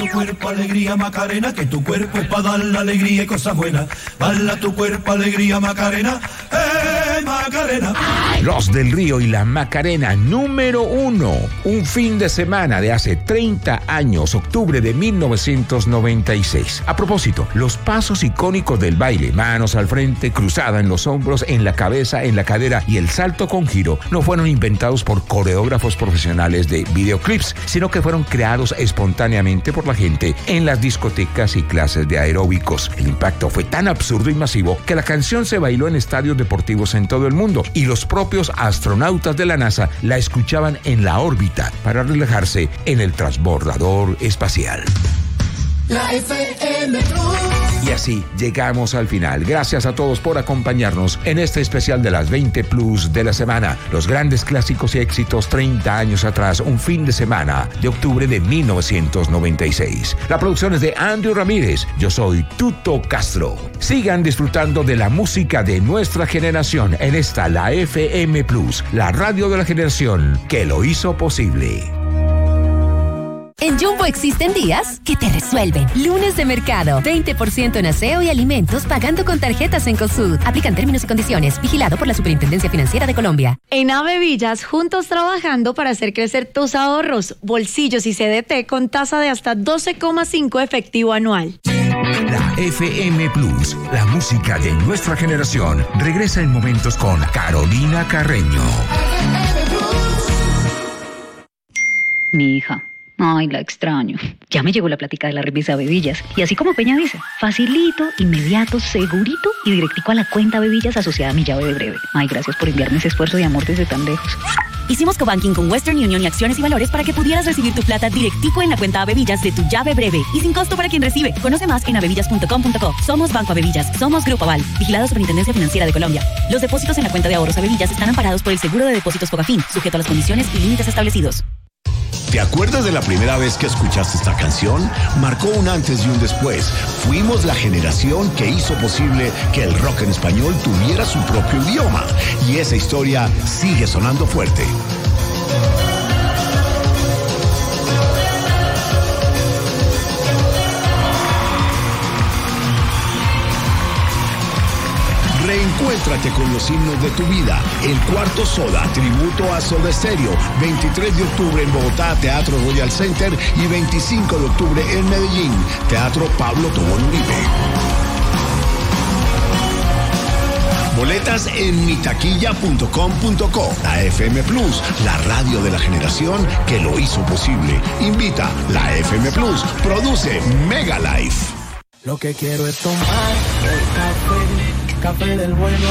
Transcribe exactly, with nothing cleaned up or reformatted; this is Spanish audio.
tu cuerpo, alegría, Macarena, que tu cuerpo es para dar la alegría y cosas buenas. Baila tu cuerpo, alegría, Macarena, eh, Macarena. Los del Río y la Macarena, número uno. Un fin de semana de hace treinta años, octubre de mil novecientos noventa y seis. A propósito, los pasos icónicos del baile, manos al frente, cruzada en los hombros, en la cabeza, en la cadera y el salto con giro, no fueron inventados por coreógrafos profesionales de videoclips, sino que fueron creados espontáneamente por la gente en las discotecas y clases de aeróbicos. El impacto fue tan absurdo y masivo que la canción se bailó en estadios deportivos en todo el mundo y los propios astronautas de la NASA la escuchaban en la órbita para relajarse en el transbordador espacial. La F M Plus. Y así llegamos al final. Gracias a todos por acompañarnos en este especial de las veinte Plus de la semana. Los grandes clásicos y éxitos treinta años atrás, un fin de semana de octubre de mil novecientos noventa y seis. La producción es de Andrew Ramírez. Yo soy Tuto Castro. Sigan disfrutando de la música de nuestra generación en esta, la F M Plus, la radio de la generación que lo hizo posible. En Jumbo existen días que te resuelven. Lunes de mercado, veinte por ciento en aseo y alimentos pagando con tarjetas en Cosud. Aplican términos y condiciones. Vigilado por la Superintendencia Financiera de Colombia. En Avevillas, juntos trabajando para hacer crecer tus ahorros, bolsillos y C D T con tasa de hasta doce coma cinco efectivo anual. La F M Plus, la música de nuestra generación, regresa en momentos con Carolina Carreño. Mi hija. Ay, la extraño. Ya me llegó la plática de la remesa Bevillas. Y así como Peña dice, facilito, inmediato, segurito y directico a la cuenta Bevillas asociada a mi llave de breve. Ay, gracias por enviarme ese esfuerzo de amor desde tan lejos. Hicimos cobanking con Western Union y Acciones y Valores para que pudieras recibir tu plata directico en la cuenta Avevillas de tu llave breve y sin costo para quien recibe. Conoce más en avevillas punto com punto co. Somos Banco Avevillas. Somos Grupo Aval. Vigilado Superintendencia Financiera de Colombia. Los depósitos en la cuenta de ahorros Avevillas están amparados por el Seguro de Depósitos Fogafín, sujeto a las condiciones y límites establecidos. ¿Te acuerdas de la primera vez que escuchaste esta canción? Marcó un antes y un después. Fuimos la generación que hizo posible que el rock en español tuviera su propio idioma. Y esa historia sigue sonando fuerte. Reencuéntrate con los himnos de tu vida. El Cuarto Soda, tributo a Soda Stereo. veintitrés de octubre en Bogotá, Teatro Royal Center. Y veinticinco de octubre en Medellín, Teatro Pablo Tobón Uribe. Boletas en mi taquilla punto com punto co. La F M Plus, la radio de la generación que lo hizo posible. Invita la F M Plus. Produce Mega Life. Lo que quiero es tomar el café, café del bueno.